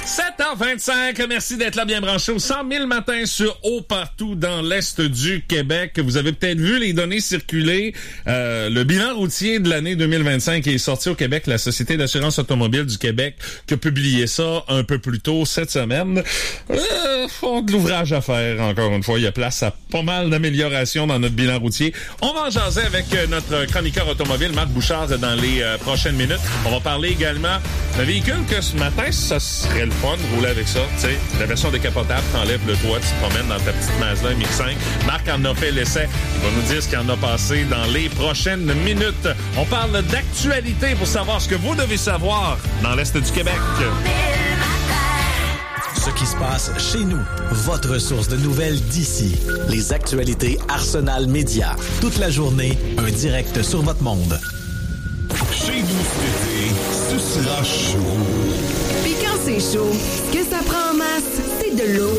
7h25, merci d'être là bien branché au 100 000 matins sur Haut partout dans l'Est du Québec. Vous avez peut-être vu les données circuler. Le bilan routier de l'année 2025 est sorti au Québec. La Société d'assurance automobile du Québec qui a publié ça un peu plus tôt cette semaine. On a de l'ouvrage à faire, encore une fois. Il y a place à pas mal d'améliorations dans notre bilan routier. On va en jaser avec notre chroniqueur automobile, Marc Bouchard, dans les prochaines minutes. On va parler également d'un véhicule que ce matin, ça serait le fun de rouler avec ça. Tu sais, la version décapotable, t'enlèves le toit, tu te promènes dans ta petite Mazda MX-5. Marc en a fait l'essai. Il va nous dire ce qu'il en a passé dans les prochaines minutes. On parle d'actualité pour savoir ce que vous devez savoir dans l'Est du Québec. Ce qui se passe chez nous, votre source de nouvelles d'ici. Les actualités Arsenal Média. Toute la journée, un direct sur votre monde. Chez nous cet été, ce sera chaud. Puis quand c'est chaud, ce que ça prend en masse, c'est de l'eau.